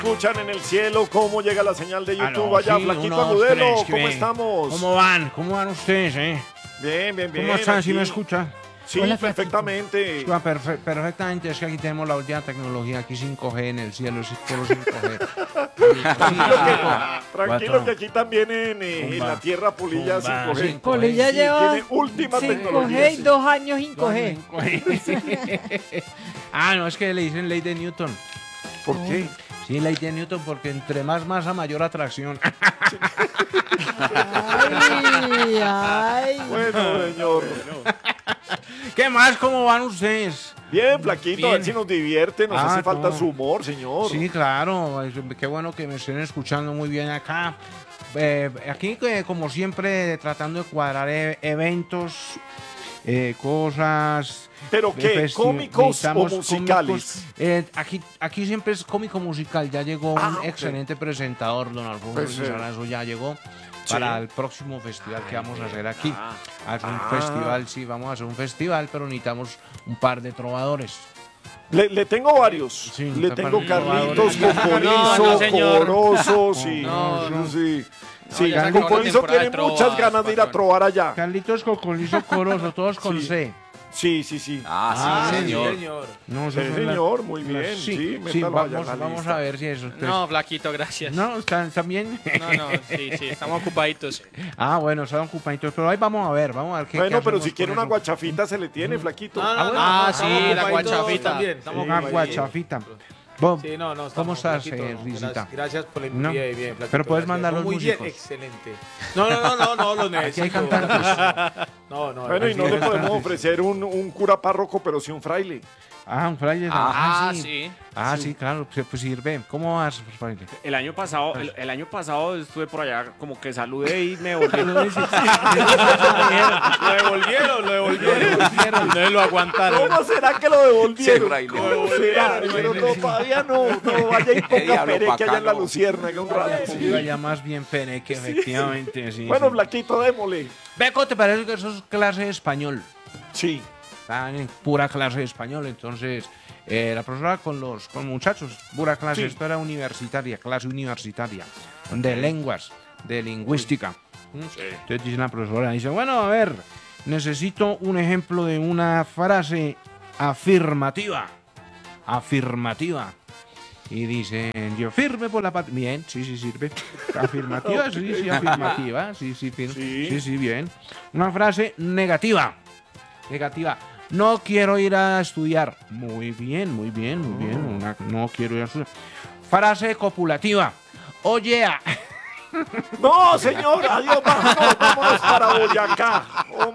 escuchan en el cielo, cómo llega la señal de YouTube Aló, allá, sí, Flaquito 1, 2, Agudelo, 3, ¿cómo bien. estamos? ¿Cómo van? ¿Cómo van ustedes, Bien, bien, bien. ¿Cómo están? ¿Sí aquí. me escuchan? Sí, Hola, perfectamente. Perfectamente, es que aquí tenemos la última tecnología, aquí 5G en el cielo, es todo 5G. Tranquilo que aquí también en la tierra Polilla Tumba, 5G. sí. Polilla Sí, lleva tiene última 5G tecnología. y sí. 2 años sin coger. Ah, no, es que le dicen ley de Newton. ¿Por qué? Sí, ley de Newton, porque entre más masa, mayor atracción. Ay, ay. Bueno, señor. ¿Qué más? ¿Cómo van ustedes? Bien, Flaquito, a ver Bien. si nos divierte, nos Ah, hace falta no. su humor, señor. Sí, claro, qué bueno que me estén escuchando muy bien acá. Aquí, como siempre, tratando de cuadrar eventos, cosas. ¿Pero qué? ¿Cómicos o necesitamos musicales? Aquí siempre es cómico musical. Ya llegó Ah, un ok. excelente presentador, don Alfonso Pues, Lizarazo, ya llegó sí. para el próximo festival que vamos a hacer aquí. Hacer un Ah. festival, sí, vamos a hacer un festival, pero necesitamos un par de trovadores. Le tengo varios. Sí, Le está tengo para- Carlitos, No, Cocolizo, no, señor. Corozo, sí. No, sí. No, Sí, ya se acabó la Cocolizo temporada tiene de trovas, muchas ganas de ir a patrón. trobar allá. Carlitos, Cocolizo, Corozo, todos con Sí. C. Sí, sí, sí. Ah, sí, señor. No, Sí, esos son señor, muy bien. Sí, Sí, sí, métalo allá en la vamos lista. a ver si eso. No, Flaquito, gracias. No, ¿están bien? No, sí, estamos ocupaditos. Ah, bueno, están ocupaditos, pero ahí vamos a ver qué Bueno, pero hacemos si quiere con una eso. guachafita se le tiene, Flaquito. Sí, la guachafita. Una guachafita. Vos, Sí, no, ¿Cómo estamos, estás, Flaquito, no, Risita? Gracias por la No. bien, bien, Flaquito, Pero puedes gracias. mandar los Muy músicos. bien, excelente. No, los necesito. hay cantantes. No, Bueno, y no le gracias. podemos ofrecer un cura párroco, pero sí un fraile. Ah, un fraile. Sí. Ah, sí, claro, pues sirve. ¿Cómo vas, fraile? El año pasado, el año pasado estuve por allá, como que saludé y me volví. Lo devolvieron. No lo aguantaron. ¿Cómo será que lo devolvieron? Sí, fraile. ¿Cómo será? Pero todavía no vaya y ponga diablo pereque allá en la bacano. Luciérnaga un rato. Iba ya más bien peneque, efectivamente. Sí, Bueno, sí. Flaquito, démosle. Beco, ¿te parece que eso es clase de español? Sí. Están en pura clase de español, entonces la profesora con muchachos, pura clase, Sí. esto era universitaria, clase universitaria, de lenguas, de lingüística. Entonces dice la profesora, dice, bueno, a ver, necesito un ejemplo de una frase afirmativa. Afirmativa. Y dicen, yo firme por la patria. Bien, sí, sirve. Afirmativa, sí, afirmativa. Sí, Sí. bien. Una frase negativa. Negativa. No quiero ir a estudiar. Muy bien. No quiero ir a estudiar. Frase copulativa. Oye, No, señor, adiós, vámonos para Boyacá.